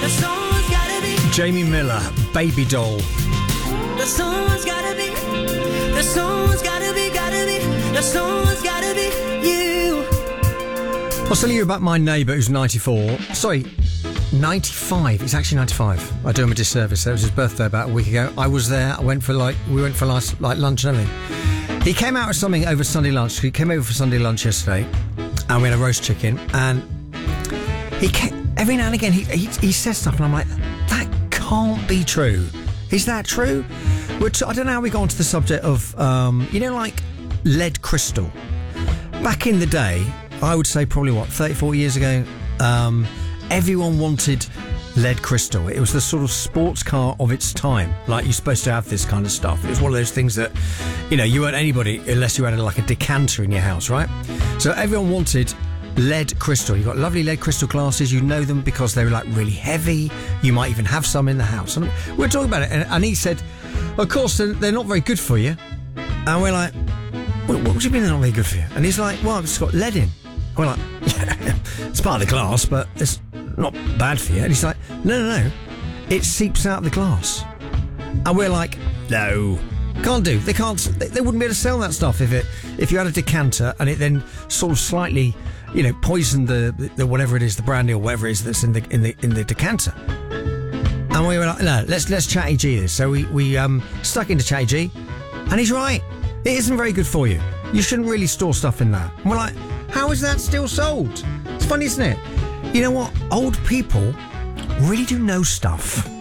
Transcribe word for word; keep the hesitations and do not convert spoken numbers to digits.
The someone's gotta be. Jamie Miller, Baby Doll. The someone's gotta be. The someone's gotta be, gotta be. The someone's gotta be you. I was telling you about my neighbour who's ninety-four. Sorry, ninety-five. He's actually ninety-five. I do him a disservice. It was his birthday about a week ago. I was there. I went for like we went for like, like lunch and everything. He came out with something over Sunday lunch. He came over for Sunday lunch yesterday, and we had a roast chicken. And he came, every now and again he, he he says stuff, and I'm like, that can't be true. Is that true? Which I don't know how we got onto the subject of um, you know, like lead crystal. Back in the day, I would say probably what thirty, forty years ago. Um, Everyone wanted lead crystal. It was the sort of sports car of its time. Like, you're supposed to have this kind of stuff. It was one of those things that, you know, you weren't anybody unless you had like a decanter in your house, right? So everyone wanted lead crystal. You've got lovely lead crystal glasses. You know them because they were like really heavy. You might even have some in the house. And we're talking about it. And, and he said, of course, they're, they're not very good for you. And we're like, what, what do you mean they're not very good for you? And he's like, well, it's got lead in. And we're like, yeah, it's part of the glass, but it's not bad for you. And he's like, no, no, no, it seeps out the glass. And we're like, no, can't do. They can't. They, they wouldn't be able to sell that stuff if it if you had a decanter and it then sort of slightly, you know, poisoned the, the whatever it is, the brandy or whatever it is that's in the in the in the decanter. And we were like, no, let's let's Chatty G this. So we we um stuck into Chatty G, and he's right. It isn't very good for you. You shouldn't really store stuff in that. And we're like, how is that still sold? It's funny, isn't it? You know what? Old people really do know stuff.